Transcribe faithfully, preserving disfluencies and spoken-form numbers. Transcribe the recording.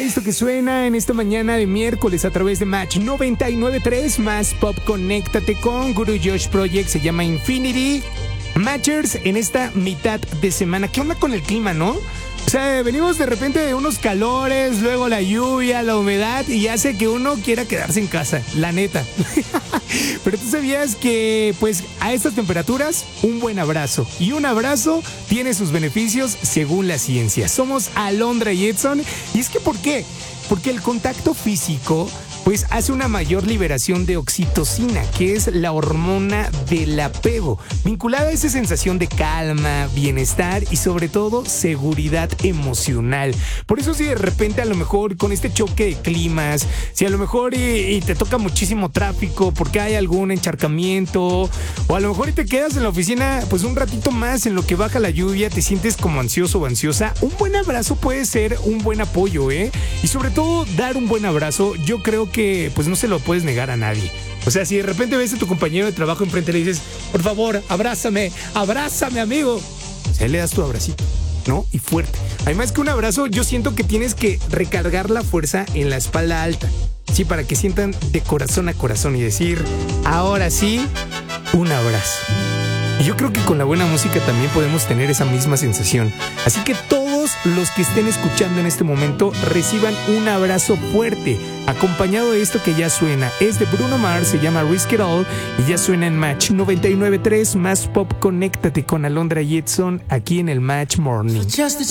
esto que suena en esta mañana de miércoles a través de Match noventa y nueve punto tres más Pop. Conéctate con Guru Josh Project, se llama Infinity. Matchers, en esta mitad de semana, ¿qué onda con el clima, no? O sea, venimos de repente de unos calores, luego la lluvia, la humedad, y hace que uno quiera quedarse en casa, la neta. Pero tú sabías que, pues, a estas temperaturas, un buen abrazo. Y un abrazo tiene sus beneficios según la ciencia. Somos Alondra y Edson. ¿Y es que por qué? Porque el contacto físico, pues, hace una mayor liberación de oxitocina, que es la hormona del apego, vinculada a esa sensación de calma, bienestar y sobre todo seguridad emocional. Por eso si de repente a lo mejor con este choque de climas, si a lo mejor y, y te toca muchísimo tráfico porque hay algún encharcamiento, o a lo mejor y te quedas en la oficina pues un ratito más en lo que baja la lluvia, te sientes como ansioso o ansiosa, un buen abrazo puede ser un buen apoyo, ¿eh? Y sobre todo dar un buen abrazo, yo creo que que pues no se lo puedes negar a nadie. O sea, si de repente ves a tu compañero de trabajo enfrente y le dices, por favor, abrázame, abrázame, amigo. O sea, le das tu abracito, ¿no? Y fuerte. Además que un abrazo, yo siento que tienes que recargar la fuerza en la espalda alta. Sí, para que sientan de corazón a corazón y decir, ahora sí, un abrazo. Y yo creo que con la buena música también podemos tener esa misma sensación. Así que todos los que estén escuchando en este momento reciban un abrazo fuerte, acompañado de esto que ya suena. Es de Bruno Mars, se llama Risk It All y ya suena en Match noventa y nueve punto tres más Pop. Conéctate con Alondra y Edson aquí en el Match Morning.